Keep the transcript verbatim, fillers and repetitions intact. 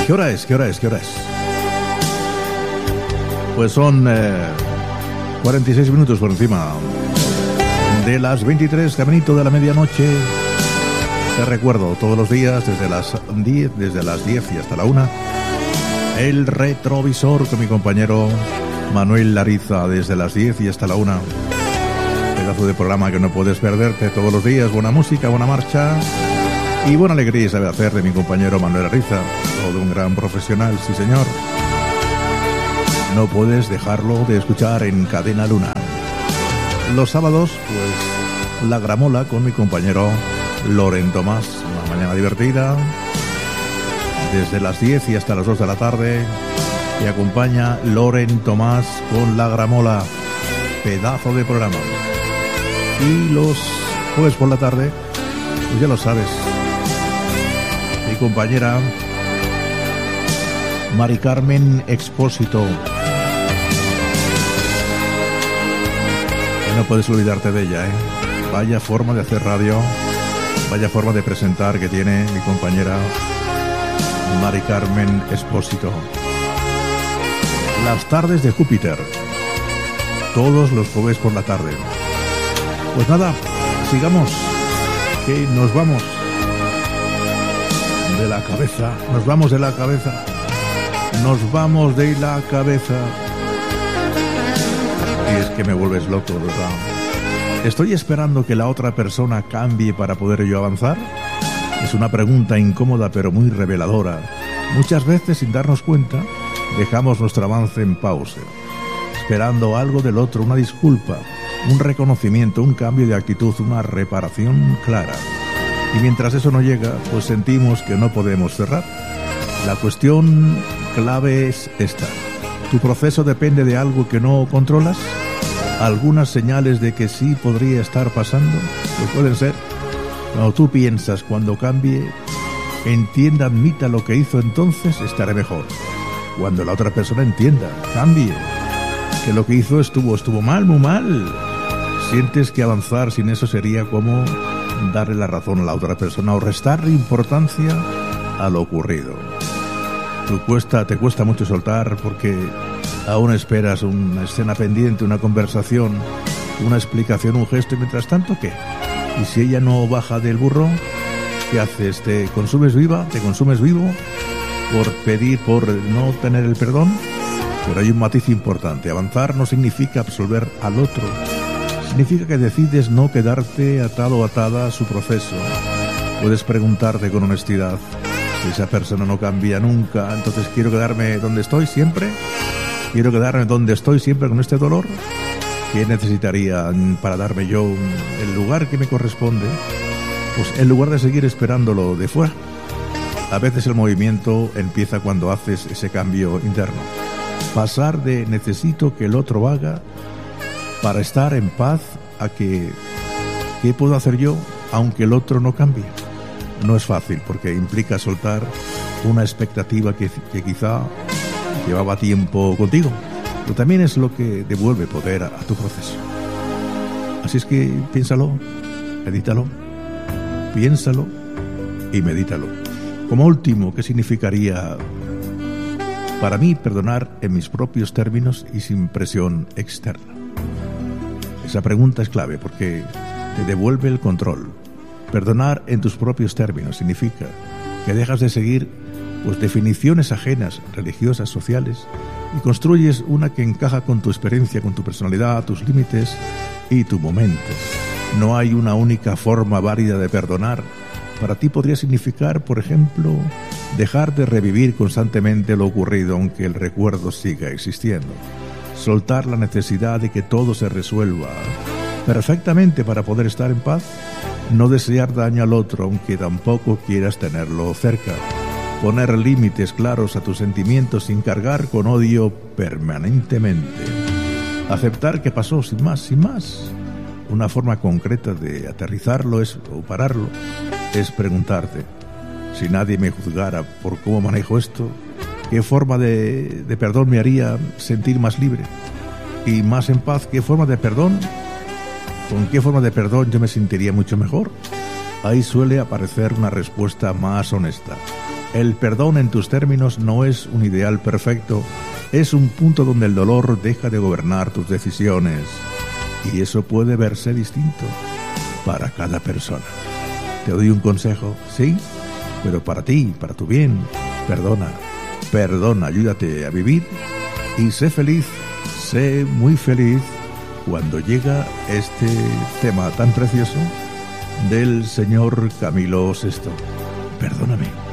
¿Qué hora es? ¿Qué hora es? ¿Qué hora es? Pues son eh, cuarenta y seis minutos por encima de las veintitrés, caminito de la medianoche. Te recuerdo, todos los días, desde las diez, desde las diez y hasta la una, el retrovisor con mi compañero Manuel Lariza, desde las diez y hasta la una. Pedazo de programa que no puedes perderte todos los días. Buena música, buena marcha y buena alegría y sabe hacer de mi compañero Manuel Lariza, todo un gran profesional, sí señor. No puedes dejarlo de escuchar en Cadena Luna. Los sábados, pues, La Gramola con mi compañero Loren Tomás. Una mañana divertida, desde las diez y hasta las dos de la tarde. Te acompaña Loren Tomás con La Gramola. Pedazo de programa. Y los jueves por la tarde, pues ya lo sabes, mi compañera Mari Carmen Expósito. Y no puedes olvidarte de ella, ¿eh? Vaya forma de hacer radio, vaya forma de presentar que tiene mi compañera Mari Carmen Expósito. Las tardes de Júpiter, todos los jueves por la tarde. Pues nada, sigamos, que nos vamos de la cabeza, nos vamos de la cabeza, nos vamos de la cabeza. Y es que me vuelves loco, ¿verdad? ¿Estoy esperando que la otra persona cambie para poder yo avanzar? Es una pregunta incómoda pero muy reveladora. Muchas veces, sin darnos cuenta, dejamos nuestro avance en pausa, esperando algo del otro, una disculpa, un reconocimiento, un cambio de actitud, una reparación clara. Y mientras eso no llega, pues sentimos que no podemos cerrar. La cuestión clave es esta. ¿Tu proceso depende de algo que no controlas? ¿Algunas señales de que sí podría estar pasando? Pues pueden ser. Cuando tú piensas, cuando cambie, entienda, admita lo que hizo, entonces estaré mejor. Cuando la otra persona entienda, cambie, que lo que hizo estuvo, estuvo mal, muy mal. Sientes que avanzar sin eso sería como darle la razón a la otra persona o restarle importancia a lo ocurrido. Tú cuesta, te cuesta mucho soltar porque aún esperas una escena pendiente, una conversación, una explicación, un gesto, y mientras tanto, ¿qué? Y si ella no baja del burro, ¿qué haces? ¿Te consumes viva? ¿Te consumes vivo? Por pedir, por no tener el perdón. Pero hay un matiz importante. Avanzar no significa absolver al otro. Significa que decides no quedarte atado o atada a su proceso. Puedes preguntarte con honestidad: si esa persona no cambia nunca, entonces quiero quedarme donde estoy siempre. Quiero quedarme donde estoy siempre con este dolor. ¿Qué necesitaría para darme yo el lugar que me corresponde? Pues en lugar de seguir esperándolo de fuera. A veces el movimiento empieza cuando haces ese cambio interno. Pasar de necesito que el otro haga para estar en paz a que ¿qué puedo hacer yo aunque el otro no cambie? No es fácil porque implica soltar una expectativa que, que quizá llevaba tiempo contigo, pero también es lo que devuelve poder a, a tu proceso. Así es que piénsalo, medítalo, piénsalo y medítalo. Como último, ¿qué significaría para mí perdonar en mis propios términos y sin presión externa? Esa pregunta es clave porque te devuelve el control. Perdonar en tus propios términos significa que dejas de seguir pues definiciones ajenas, religiosas, sociales, y construyes una que encaja con tu experiencia, con tu personalidad, tus límites y tu momento. No hay una única forma válida de perdonar. Para ti podría significar, por ejemplo, dejar de revivir constantemente lo ocurrido aunque el recuerdo siga existiendo. Soltar la necesidad de que todo se resuelva perfectamente para poder estar en paz. No desear daño al otro aunque tampoco quieras tenerlo cerca. Poner límites claros a tus sentimientos sin cargar con odio permanentemente. Aceptar que pasó sin más, sin más. Una forma concreta de aterrizarlo es, o pararlo es preguntarte: si nadie me juzgara por cómo manejo esto, ¿qué forma de, de perdón me haría sentir más libre y más en paz? ¿Qué forma de perdón? ¿Con qué forma de perdón yo me sentiría mucho mejor? Ahí suele aparecer una respuesta más honesta. El perdón en tus términos no es un ideal perfecto, es un punto donde el dolor deja de gobernar tus decisiones. Y eso puede verse distinto para cada persona. Te doy un consejo, sí, pero para ti, para tu bien. Perdona, perdona, ayúdate a vivir y sé feliz, sé muy feliz cuando llega este tema tan precioso del señor Camilo sexto. Perdóname.